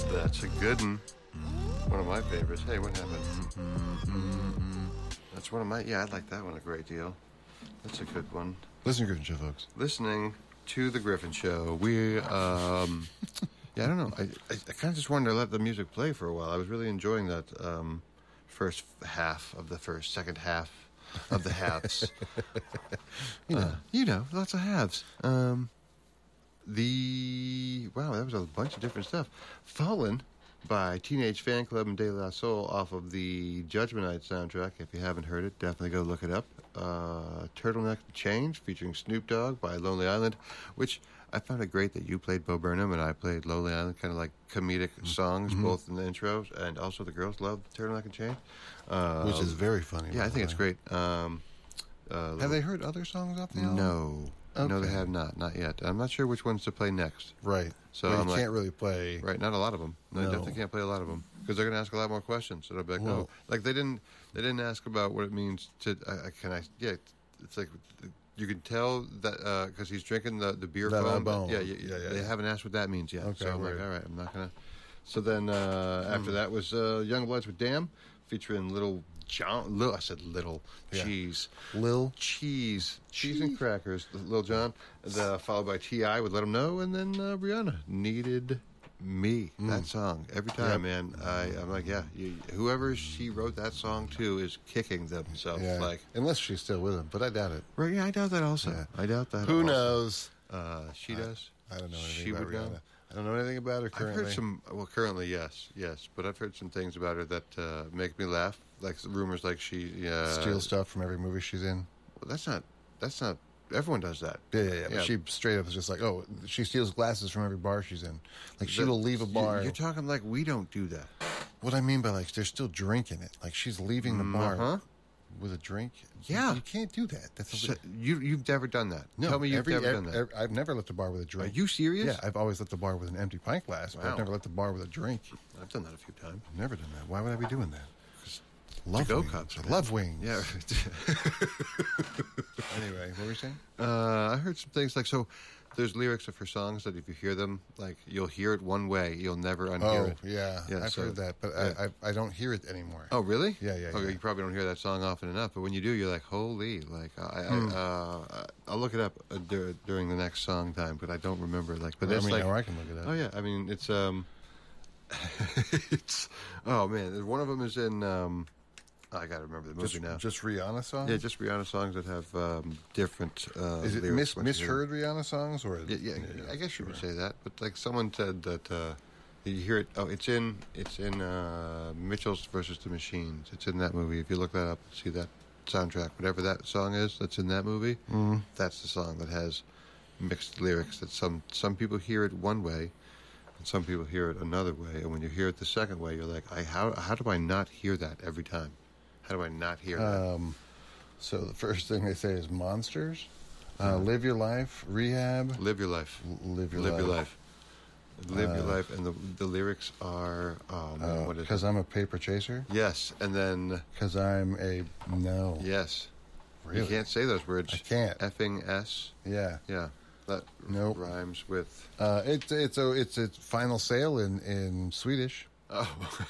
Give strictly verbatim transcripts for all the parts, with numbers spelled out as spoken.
That's a good one. One of my favorites. Hey, what happened? That's one of my... Yeah, I like that one a great deal. That's a good one. Listen to Griffin Show, folks. Listening to The Griffin Show. We, um... yeah, I don't know. I, I, I kind of just wanted to let the music play for a while. I was really enjoying that um, first half of the first, second half of the halves. you know, uh, you know, lots of halves. Um... The... Wow, that was a bunch of different stuff. Fallen by Teenage Fan Club and De La Soul off of the Judgment Night soundtrack. If you haven't heard it, definitely go look it up. Uh, Turtleneck Change featuring Snoop Dogg by Lonely Island, which I found it great that you played Bo Burnham and I played Lonely Island, kind of like comedic songs, mm-hmm. both in the intros, and also the girls love Turtleneck and Change. Uh, which is very funny. Yeah, I think it's great. Um, uh, Have they heard other songs off the album? No. Okay. No, they have not. Not yet. I'm not sure which ones to play next. Right. So well, I'm you like, can't really play... Right, not a lot of them. No, no. I definitely can't play a lot of them. Because they're going to ask a lot more questions. So they'll be like, well, no. Like, they didn't They didn't ask about what it means to... Uh, can I... Yeah, it's like... You can tell that... Because uh, he's drinking the, the beer that foam. Bone. Yeah, yeah, yeah, yeah, they yeah. haven't asked what that means yet. Okay, so I'm weird. like, all right, I'm not going to... So then uh, after mm. that was uh, Young Bloods with Damn, featuring Little... John, Lil, I said little yeah. cheese, Lil cheese, cheese and crackers. Lil Jon, the, followed by T I with Let 'Em Know, and then uh, Rihanna Needed Me. Mm. That song every time, yep. man. I, I'm like, yeah, you, whoever she wrote that song to is kicking themselves. Yeah. Like, unless she's still with him, but I doubt it. Right? Yeah, I doubt that also. Yeah. I doubt that. Who also. knows? Uh, she does. I, I don't know anything she about would Rihanna. Know. I don't know anything about her currently. I've heard some, well, currently, yes, yes, but I've heard some things about her that uh, make me laugh, like rumors like she... Uh, steals stuff from every movie she's in. Well, that's not, that's not, everyone does that. Yeah, yeah, yeah, but yeah. she straight up is just like, oh, she steals glasses from every bar she's in. Like, she will leave a bar... You're talking like we don't do that. What I mean by, like, they're still drinking it. Like, she's leaving the bar... Uh-huh. With a drink? Yeah. You can't do that. That's so, you, You've never done that. No. Tell me you've every, never every, done that. Every, I've never left the bar with a drink. Are you serious? Yeah, I've always left the bar with an empty pint glass, wow. but I've never left the bar with a drink. I've done that a few times. I've never done that. Why would I be doing that? Love to-go cups. I love wings. Yeah. Anyway, what were you saying? Uh, I heard some things like, so there's lyrics of her songs that if you hear them, like, you'll hear it one way. You'll never unhear oh, it. yeah. yeah I've so, heard that, but yeah. I, I I don't hear it anymore. Oh, really? Yeah, yeah, Okay, yeah. you probably don't hear that song often enough, but when you do, you're like, holy, like, I, hmm. I, uh, I'll look it up uh, dur- during the next song time, but I don't remember, like, but well, it's I mean, like... now I can look it up. Oh, yeah, I mean, it's, um... it's... Oh, man, one of them is in, um... I gotta remember the movie just, now. Just Rihanna songs? Yeah, just Rihanna songs that have um, different uh, Is it mis- misheard Rihanna songs? or yeah, yeah, yeah, I guess you would say that. But like someone said that uh, you hear it. Oh, it's in it's in uh, Mitchell's versus the Machines. It's in that movie. If you look that up, see that soundtrack. Whatever that song is, that's in that movie. Mm. That's the song that has mixed lyrics. That some some people hear it one way, and some people hear it another way. And when you hear it the second way, you're like, I how how do I not hear that every time? How do I not hear that? Um, so the first thing they say is Monsters, uh, Live Your Life, Rehab. Live Your Life. L- live Your live Life. Your Life. Live uh, Your Life. And the the lyrics are, oh, man, uh, what is it? Because I'm a paper chaser? Yes, and then... Because I'm a... No. Yes. Really? You can't say those words. I can't. Effing S. Yeah. Yeah. That nope. rhymes with... Uh, it's it's a, it's a final sale in, in Swedish. Oh.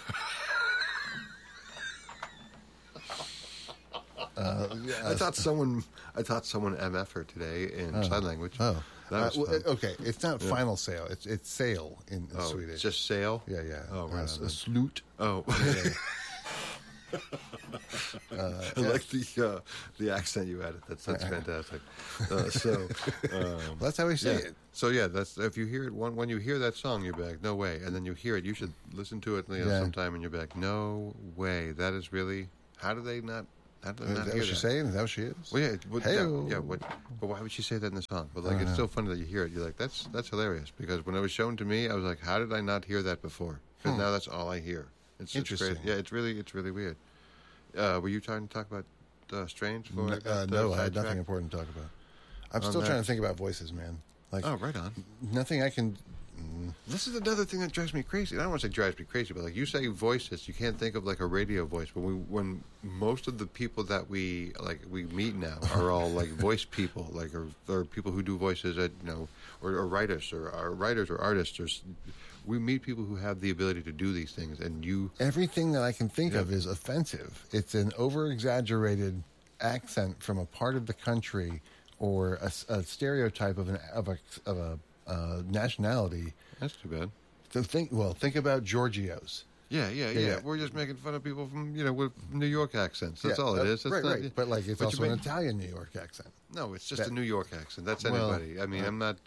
Uh, yeah, I thought someone, I thought someone M F her today in oh, sign language. Oh, that was uh, fun. Okay. It's not yeah. final sale. It's it's sale in, in oh, Swedish. It's just sale. Yeah, yeah. Oh, right. Uh, a salute. Oh. Yeah. uh, I yeah. like the uh, the accent you added. That's that's fantastic. Uh, so um, well, that's how we say yeah. it. So yeah, that's if you hear it one when you hear that song, you're back. No way. And then you hear it, you should listen to it you know, yeah. sometime, and you're back. No way. That is really. How do they not? How do they is not that hear what she's that? saying? Is that what she is? Well, yeah. But, hey yeah, yeah. What? But why would she say that in the song? But like, it's know. so funny that you hear it. You're like, that's that's hilarious because when it was shown to me, I was like, how did I not hear that before? Because hmm. now that's all I hear. It's interesting. It's crazy. Yeah, it's really it's really weird. Uh, were you trying to talk about uh, Strange? For no, uh, no I had nothing track? important to talk about. I'm On still that. trying to think about voices, man. Like, oh, right on. Nothing I can. Mm. This is another thing that drives me crazy. I don't want to say drives me crazy, but like you say voices, you can't think of like a radio voice. But we, when most of the people that we like we meet now are all like voice people, like or, or people who do voices at you know, or, or writers or, or writers or artists or we meet people who have the ability to do these things, and you Everything that I can think Yeah. of is offensive. It's an over-exaggerated accent from a part of the country or a, s- a stereotype of an of a of a uh, nationality. that's too bad. So think well, think about Giorgio's. Yeah, yeah, yeah, Yeah, yeah. We're just making fun of people from you know with New York accents. That's Yeah, all it uh, is. That's right, not, right. But like it's but you also an make- Italian New York accent. No, it's just That- a New York accent. That's Well, anybody. I mean, uh, I'm not.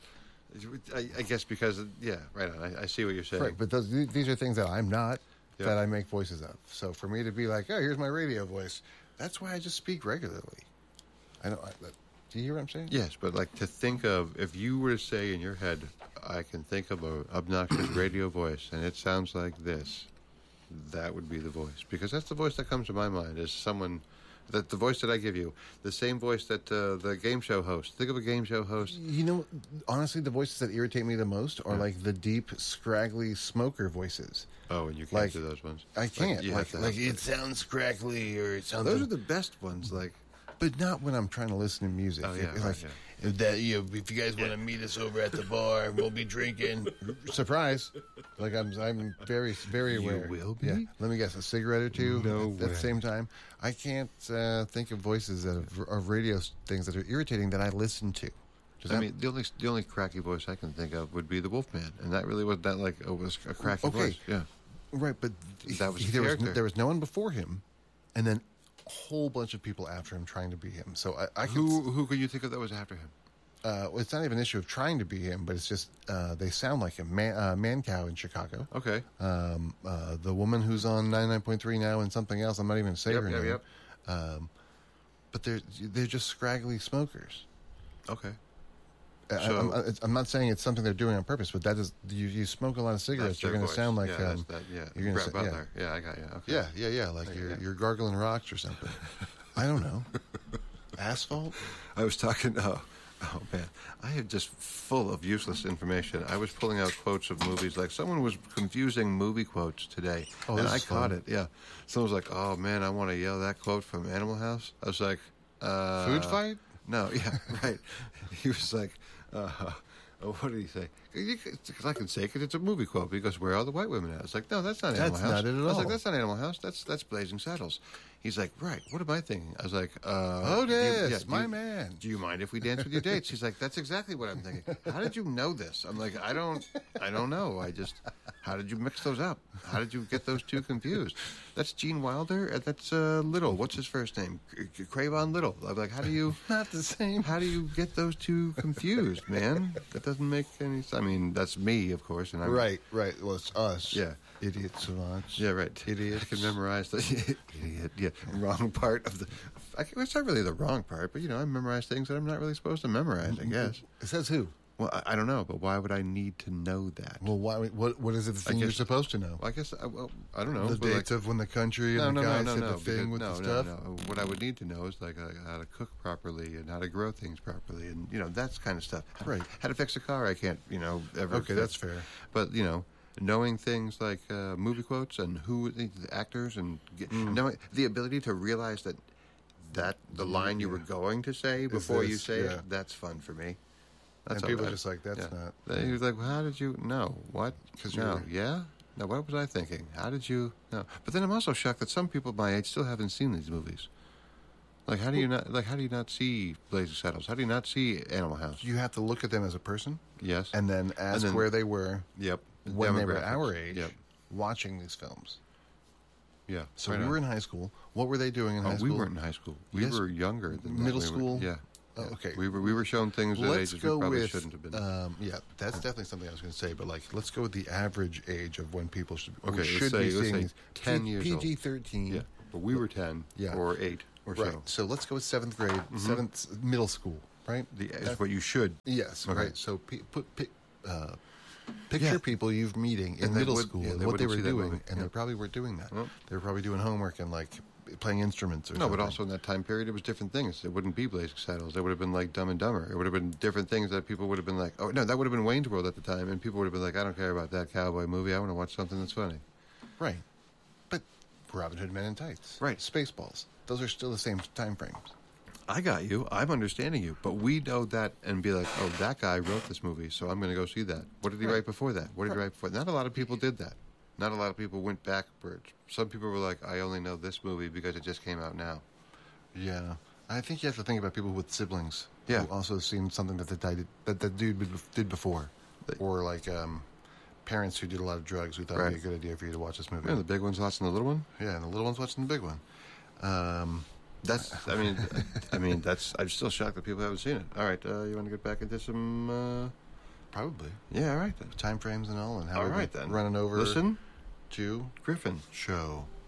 I, I guess because yeah, right on. I, I see what you're saying. Right, but those, these are things that I'm not, Yeah. that I make voices of. So for me to be like, oh, here's my radio voice, that's why I just speak regularly. I don't. I, do you hear what I'm saying? Yes, but like to think of if you were to say in your head, I can think of a obnoxious radio voice, and it sounds like this. That would be the voice because that's the voice that comes to my mind is someone that the voice that I give you, the same voice that uh, the game show host. Think of a game show host. You know, honestly, the voices that irritate me the most are like the deep, scraggly smoker voices. Oh, and you can't Like, do those ones. I can't. you Like, have to like, have- it sounds crackly or it sounds. those are the best ones. Like but not when I'm trying to listen to music. Oh, yeah, It's right, like, yeah. if that you know, if you guys want to meet us over at the bar, we'll be drinking. Surprise! Like I'm, I'm very, very You aware. will be? Yeah. Let me guess, a cigarette or two. No at, at the way. same time. I can't uh, think of voices that of, of radio things that are irritating that I listen to. Does I that- mean, the only the only cracky voice I can think of would be the Wolfman, and that really wasn't that like it was a cracky Okay. voice. Yeah. right, but That was a there was character. there was no one before him, and then a whole bunch of people after him trying to be him. So I, I could, Who who could you think of that was after him? uh, well, it's not even an issue of trying to be him, but it's just uh, they sound like him. Man, uh, Mancow in Chicago. Okay. Um, uh, the woman who's on ninety-nine point three now and something else. I'm not even going to say Yep, her yep, name. yep. Um, but they're they're just scraggly smokers. Okay. I- So- I'm, I'm- I'm not saying it's something they're doing on purpose, but that is you, you smoke a lot of cigarettes, That's you're their going to voice. sound like yeah, um, that's that, yeah. you're going Brett to say, yeah. Butler. Yeah. I got you. Okay. yeah, yeah, yeah, like Okay, you're yeah. you're gargling rocks or something. I don't know. Asphalt. I was talking. Oh, oh man, I am just full of useless information. I was pulling out quotes of movies. Like someone was confusing movie quotes today, Oh, and this I is caught fun. it. Yeah, someone was like, "Oh man, I want to yell that quote from Animal House." I was like, uh, Food fight? No, yeah, right. He was like, uh, oh, "What did he say?" Because I can say it. It's a movie quote. Because where are the white women at? It's like, no, that's not Animal That's House. not it at I was like, all. that's not Animal House. That's that's Blazing Saddles. He's like, right. What am I thinking? I was like, uh, Oh, do you- this, yeah, do my you- man. Do you mind if we dance with your dates? He's like, that's exactly what I'm thinking. How did you know this? I'm like, I don't, I don't know. I just, how did you mix those up? How did you get those two confused? That's Gene Wilder and that's uh, Little. What's his first name? C- Cravon Little. I'm like, how do you, Not the same. how do you get those two confused, man? That doesn't make any sense. I mean, that's me, of course, and I'm Right, right. Well, it's us. Yeah. Idiot savants. Yeah, right. Idiots. I can memorize the idiot. Yeah, wrong part of the. I can, it's not really the wrong part, but you know, I memorize things that I'm not really supposed to memorize. I guess. It says who? Well, I, I don't know, but why would I need to know that? Well, why? What? What is it? The thing you're guess- supposed to know? Well, I guess I, well, I don't know. the but dates like, of when the country no, and no, the no, guy no, said no, the thing because- with no, the no, stuff. no. What I would need to know is like uh, how to cook properly and how to grow things properly, and you know that's kind of stuff. Right. How to fix a car, I can't, you know, ever. Okay, fix. that's fair. But you know, knowing things like uh, movie quotes and who the, the actors and get, Mm. knowing the ability to realize that that the line you were going to say before you this, say yeah. it, that's fun for me. That's And people all are just like, that's not- They- He was like, well, how did you know? What? 'Cause no, you're- yeah. No, what was I thinking? How did you? No, but then I'm also shocked that some people my age still haven't seen these movies. Like, how do you not? Like, how do you not see Blazing Saddles? How do you not see Animal House? You have to look at them as a person, Yes. and then ask then- where they were Yep. when they were Demographics. our age, Yep. watching these films. Yeah. So right we on. were in high school. What were they doing in Oh, high we school? weren't in high school. We Yes. were younger than that. Middle We were- school? yeah. Oh, Yeah. okay. We were we were shown things at Let's ages go we probably with. shouldn't have been. Um, yeah, that's definitely something I was going to say. But like, let's go with the average age of when people should, Okay, let's should say- be let's seeing say these. ten years old. P G thirteen. yeah. But we were ten Yeah. or eight or Right. so. So let's go with seventh grade, seventh middle school. Right. The, That's- is what you should. Yes, Okay. right. So pe- put pic- uh, picture Yeah. people you've meeting in And they middle would- school yeah, and they what they wouldn't were see that doing, movie. and Yeah. they probably were doing that. Well- they were probably doing homework and like playing instruments or No, something. but also in that time period, it was different things. It wouldn't be Blazing Saddles. It would have been like Dumb and Dumber. It would have been different things that people would have been like, oh, no, that would have been Wayne's World at the time. And people would have been like, I don't care about that cowboy movie. I want to watch something that's funny. right. But Robin Hood Men in Tights, Right. Spaceballs. Those are still the same time frames. I got you. I'm understanding you. But we know that and be like, oh, that guy wrote this movie, so I'm going to go see that. What did he Right. write before that? What did he write before? Not a lot of people did that. Not a lot of people went backwards. Some people were like, I only know this movie because it just came out now. Yeah. I think you have to think about people with siblings. Yeah. Who also seen something that the, guy did, that the dude did before. Or like um, parents who did a lot of drugs who thought Right. it'd be a good idea for you to watch this movie. Yeah, the big one's watching the little one. Yeah, and the little one's watching the big one. Um, That's, I mean, I mean, that's, I'm still shocked that people haven't seen it. All right, uh, you want to get back into some, uh, probably. yeah, all right then. Time frames and all, and how All we're right then. running over Listen to Griffin. show.